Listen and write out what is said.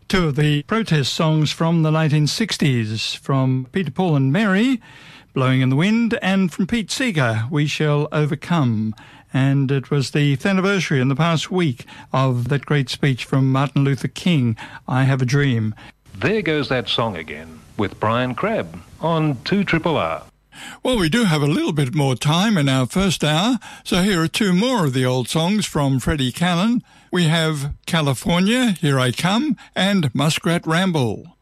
Two of the protest songs from the 1960s, from Peter, Paul and Mary, Blowing in the Wind, and from Pete Seeger, We Shall Overcome. And it was the 5th anniversary in the past week of that great speech from Martin Luther King, I Have a Dream. There goes that song again, with Brian Crabb on 2RRR. Well, we do have a little bit more time in our first hour, so here are two more of the old songs from Freddie Cannon. We have California, Here I Come, and Muskrat Ramble.